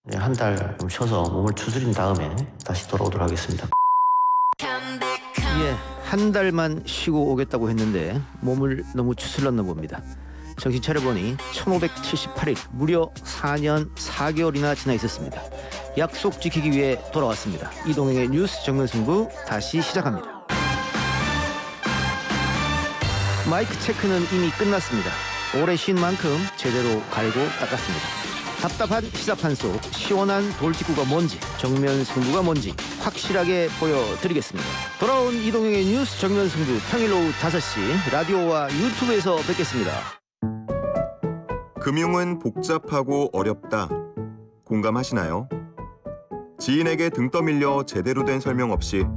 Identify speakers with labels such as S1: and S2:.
S1: 한 달 좀 쉬어서 몸을 추스린 다음에 다시 돌아오도록 하겠습니다.
S2: 예, 한 달만 쉬고 오겠다고 했는데 몸을 너무 추슬렀나 봅니다. 정신 차려보니 1578일, 무려 4년 4개월이나 지나 있었습니다. 약속 지키기 위해 돌아왔습니다. 이동영의 뉴스 정면승부 다시 시작합니다. 마이크 체크는 이미 끝났습니다. 오래 쉰 만큼 제대로 갈고 닦았습니다. 답답한 시사판 속 시원한 돌직구가 뭔지, 정면 승부가 뭔지 확실하게 보여드리겠습니다. 돌아온 이동영의 뉴스 정면 승부, 평일 오후 5시 라디오와 유튜브에서 뵙겠습니다.
S3: 금융은 복잡하고 어렵다. 공감하시나요? 지인에게 등 떠밀려 제대로 된 설명 없이